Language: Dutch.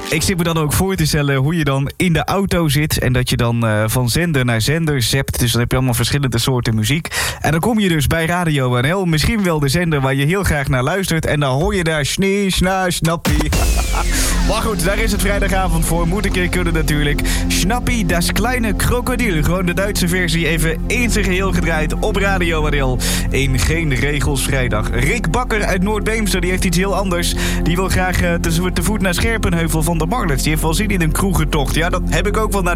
Ik zit me dan ook voor te stellen hoe je dan in de auto zit en dat je dan van zender naar zender zapt. Dus dan heb je allemaal verschillende soorten muziek. En dan kom je dus bij Radio NL, misschien wel de zender waar je heel graag naar luistert. En dan hoor je daar snee, sna, snappie. Maar goed, daar is het vrijdagavond voor. Moet een keer kunnen natuurlijk. Snappie, das kleine krokodil. Gewoon de Duitse versie even in zijn geheel gedraaid op Radio NL. In Geen Regels Vrijdag. Rick Bakker uit Noord-Beemster, die heeft iets heel anders. Die wil graag te voet naar Scherpenheuvel van de Marlets. Die heeft wel zin in een kroegentocht. Ja, dat heb ik ook wel naar